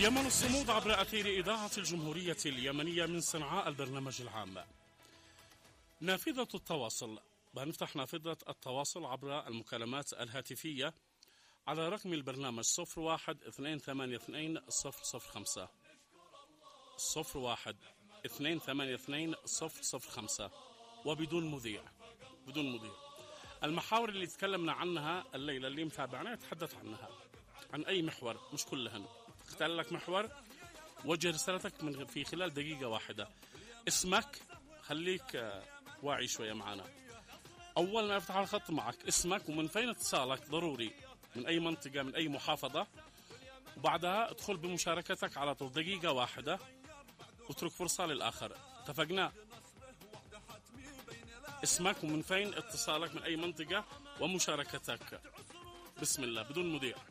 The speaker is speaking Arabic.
اليمن الصمود عبر أثير إذاعة الجمهورية اليمنية من صنعاء البرنامج العام. نافذة التواصل. بنفتح نافذة التواصل عبر المكالمات الهاتفية على رقم البرنامج 01-282-005 01-282-005 وبدون مذيع. المحاور اللي تكلمنا عنها الليلة اللي متابعنا يتحدث عنها عن أي محور، مش كلهن. اختار لك محور، وجه رسالتك في خلال دقيقة واحدة. اسمك، خليك واعي شوية معنا. أول ما يفتح الخط معك اسمك ومن فين اتصالك، ضروري من أي منطقة من أي محافظة، وبعدها ادخل بمشاركتك على طول دقيقة واحدة واترك فرصة للآخر. اتفقنا؟ اسمك ومن فين اتصالك من أي منطقة ومشاركتك. بسم الله بدون مذيع.